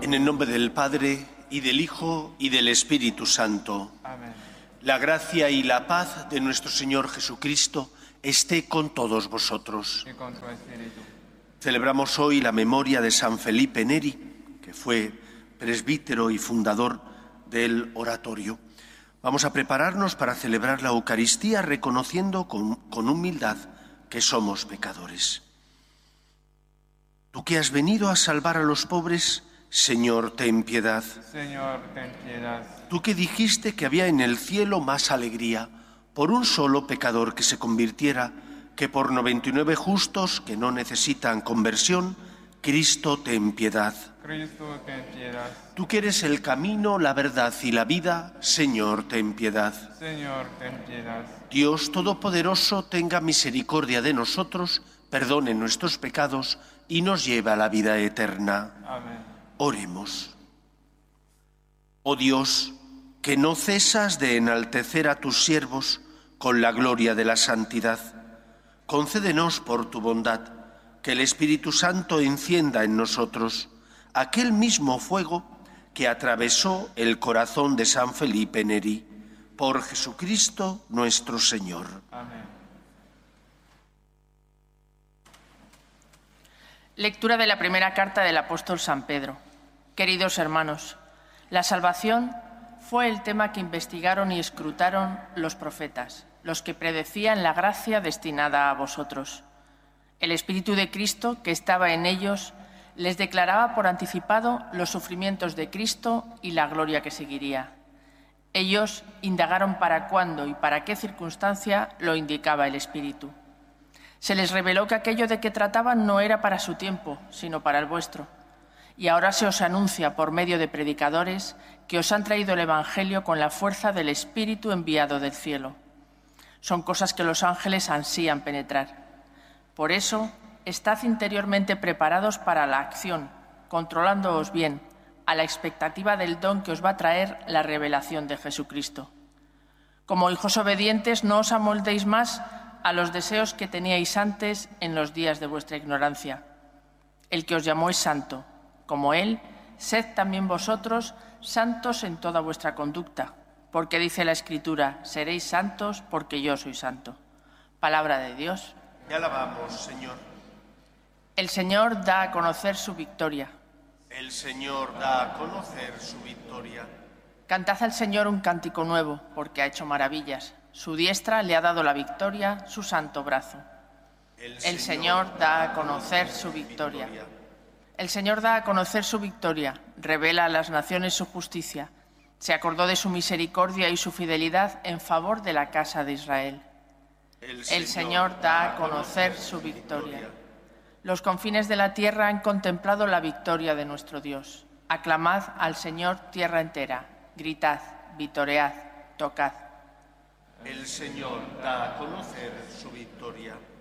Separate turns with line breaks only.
En el nombre del Padre, y del Hijo, y del Espíritu Santo.
Amén.
La gracia y la paz de nuestro Señor Jesucristo esté con todos vosotros.
Y con tu espíritu.
Celebramos hoy la memoria de San Felipe Neri, que fue presbítero y fundador del oratorio. Vamos a prepararnos para celebrar la Eucaristía reconociendo con humildad que somos pecadores. Tú que has venido a salvar a los pobres, Señor, ten piedad.
Señor, ten piedad.
Tú que dijiste que había en el cielo más alegría por un solo pecador que se convirtiera que por 99 justos que no necesitan conversión, Cristo, ten piedad.
Cristo, ten piedad.
Tú que eres el camino, la verdad y la vida, Señor, ten piedad.
Señor, ten piedad.
Dios Todopoderoso, tenga misericordia de nosotros, perdone nuestros pecados y nos lleve a la vida eterna.
Amén.
Oremos. Oh Dios, que no cesas de enaltecer a tus siervos con la gloria de la santidad, concédenos por tu bondad que el Espíritu Santo encienda en nosotros aquel mismo fuego que atravesó el corazón de San Felipe Neri. Por Jesucristo nuestro Señor.
Amén.
Lectura de la primera carta del apóstol San Pedro. Queridos hermanos, la salvación fue el tema que investigaron y escrutaron los profetas, los que predecían la gracia destinada a vosotros. El Espíritu de Cristo que estaba en ellos les declaraba por anticipado los sufrimientos de Cristo y la gloria que seguiría. Ellos indagaron para cuándo y para qué circunstancia lo indicaba el Espíritu. Se les reveló que aquello de que trataban no era para su tiempo, sino para el vuestro. Y ahora se os anuncia por medio de predicadores que os han traído el Evangelio con la fuerza del Espíritu enviado del cielo. Son cosas que los ángeles ansían penetrar. Por eso, estad interiormente preparados para la acción, controlándoos bien, a la expectativa del don que os va a traer la revelación de Jesucristo. Como hijos obedientes, no os amoldéis más a los deseos que teníais antes en los días de vuestra ignorancia. El que os llamó es santo. Como Él, sed también vosotros santos en toda vuestra conducta, porque dice la Escritura, seréis santos porque yo soy santo. Palabra de Dios.
Te alabamos, Señor.
El Señor da a conocer su victoria.
El Señor da a conocer su victoria.
Cantad al Señor un cántico nuevo, porque ha hecho maravillas. Su diestra le ha dado la victoria, su santo brazo. El Señor da a conocer su victoria. El Señor da a conocer su victoria, revela a las naciones su justicia. Se acordó de su misericordia y su fidelidad en favor de la casa de Israel. El Señor da a conocer su victoria. Los confines de la tierra han contemplado la victoria de nuestro Dios. Aclamad al Señor tierra entera. Gritad, vitoread, tocad.
El Señor da a conocer su victoria.